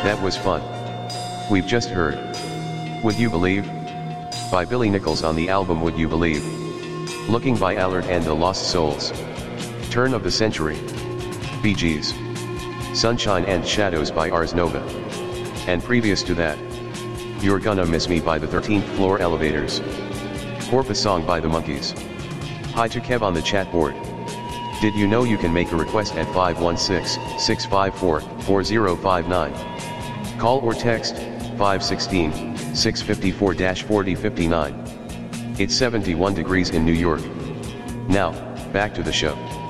That was fun. We've just heard Would You Believe? By Billy Nichols on the album Would You Believe? Looking by Allard and the Lost Souls. Turn of the Century. Bee Gees. Sunshine and Shadows by Ars Nova. And previous to that, You're Gonna Miss Me by the 13th Floor Elevators. Porpoise Song by the Monkees. Hi to Kev on the chat board. Did you know you can make a request at 516-654-4059? Call or text 516-654-4059. It's 71 degrees in New York. Now, back to the show.